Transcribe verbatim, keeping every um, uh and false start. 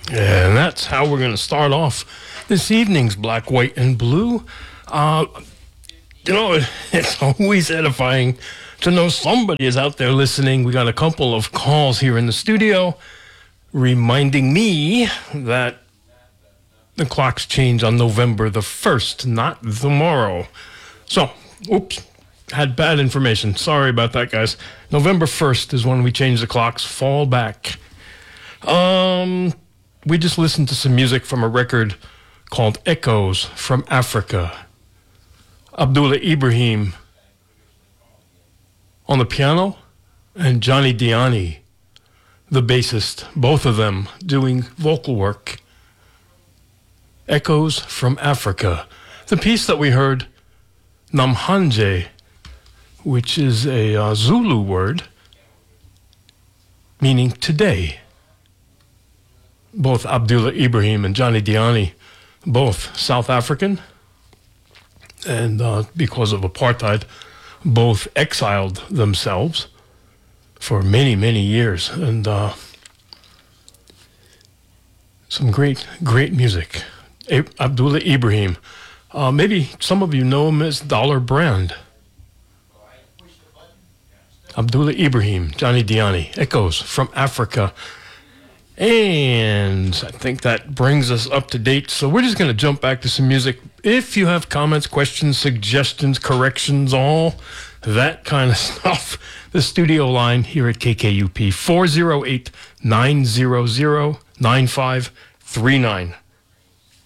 And that's how we're going to start off this evening's Black, White, and Blue. Uh, you know, it's always edifying to know somebody is out there listening. We got a couple of calls here in the studio reminding me that the clocks change on November the first, not tomorrow. So, oops, had bad information. Sorry about that, guys. November first is when we change the clocks. Fall back. Um... We just listened to some music from a record called Echoes from Africa. Abdullah Ibrahim on the piano and Johnny Diani, the bassist, both of them doing vocal work. Echoes from Africa. The piece that we heard, Namhanje, which is a uh, Zulu word meaning today. Both Abdullah Ibrahim and Johnny Diani, both South African, and uh, because of apartheid, both exiled themselves for many, many years. And uh, some great, great music. A- Abdullah Ibrahim. Uh, maybe some of you know him as Dollar Brand. Abdullah Ibrahim, Johnny Diani, Echoes from Africa. And I think that brings us up to date. So we're just going to jump back to some music. If you have comments, questions, suggestions, corrections, all that kind of stuff, the studio line here at K K U P, four oh eight, nine hundred, nine five three nine.